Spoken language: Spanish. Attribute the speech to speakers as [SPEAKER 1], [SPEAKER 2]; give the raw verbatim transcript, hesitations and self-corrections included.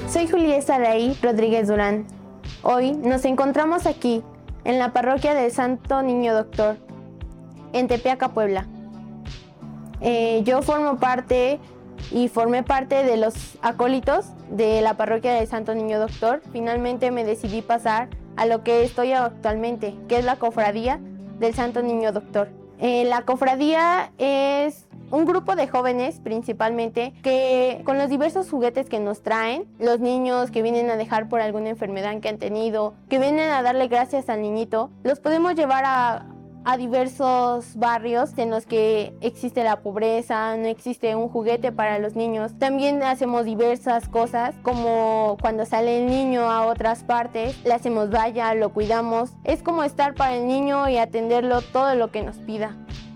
[SPEAKER 1] Soy Julieta Saraí Rodríguez Durán. Hoy nos encontramos aquí, en la parroquia del Santo Niño Doctor, en Tepeaca, Puebla. Eh, yo formo parte y formé parte de los acólitos de la parroquia del Santo Niño Doctor. Finalmente me decidí pasar a lo que estoy actualmente, que es la cofradía del Santo Niño Doctor. Eh, la cofradía es un grupo de jóvenes principalmente que con los diversos juguetes que nos traen, los niños que vienen a dejar por alguna enfermedad que han tenido, que vienen a darle gracias al niñito, los podemos llevar a, a diversos barrios en los que existe la pobreza, no existe un juguete para los niños. También hacemos diversas cosas, como cuando sale el niño a otras partes, le hacemos valla, lo cuidamos. Es como estar para el niño y atenderlo todo lo que nos pida.